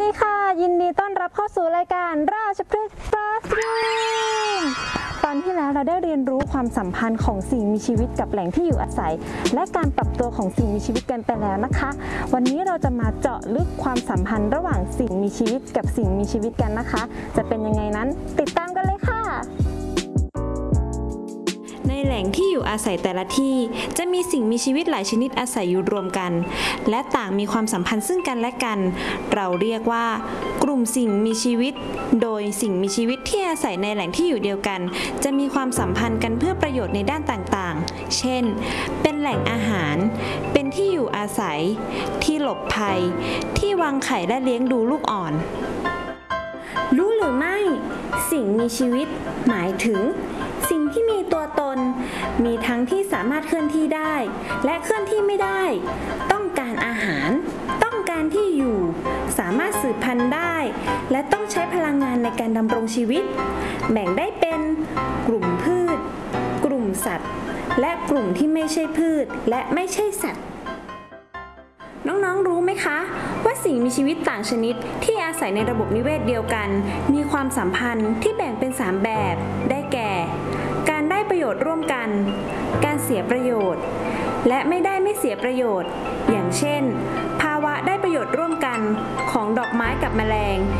ดีค่ะยินดีต้อนรับเข้าสู่รายการราชพฤกษ์ฟาสต์ตอนที่แล้วเราได้เรียนรู้ความสัมพันธ์ของสิ่งมีชีวิตกับแหล่งที่อยู่อาศัยและการปรับตัวของสิ่งมีชีวิตกันไปแล้วนะคะวันนี้เราจะมาเจาะลึกความสัมพันธ์ระหว่างสิ่งมีชีวิตกับสิ่งมีชีวิตกันนะคะจะเป็นยังไงนั้นติดตามกันเลยค่ะในแหล่งที่อยู่อาศัยแต่ละที่จะมีสิ่งมีชีวิตหลายชนิดอาศัยอยู่รวมกันและต่างมีความสัมพันธ์ซึ่งกันและกันเราเรียกว่ากลุ่มสิ่งมีชีวิตโดยสิ่งมีชีวิตที่อาศัยในแหล่งที่อยู่เดียวกันจะมีความสัมพันธ์กันเพื่อประโยชน์ในด้านต่างๆเช่นเป็นแหล่งอาหารเป็นที่อยู่อาศัยที่หลบภัยที่วางไข่และเลี้ยงดูลูกอ่อนรู้หรือไม่สิ่งมีชีวิตหมายถึงสิ่งที่มีตัวตนมีทั้งที่สามารถเคลื่อนที่ได้และเคลื่อนที่ไม่ได้ต้องการอาหารต้องการที่อยู่สามารถสืบพันธุ์ได้และต้องใช้พลังงานในการดำรงชีวิตแบ่งได้เป็นกลุ่มพืชกลุ่มสัตว์และกลุ่มที่ไม่ใช่พืชและไม่ใช่สัตว์น้องๆรู้ไหมคะว่าสิ่งมีชีวิตต่างชนิดที่อาศัยในระบบนิเวศเดียวกันมีความสัมพันธ์ที่แบ่งเป็น3แบบได้แก่การได้ประโยชน์ร่วมกันการเสียประโยชน์และไม่เสียประโยชน์อย่างเช่นภาวะได้ประโยชน์ร่วมกันของดอกไม้กับแมลง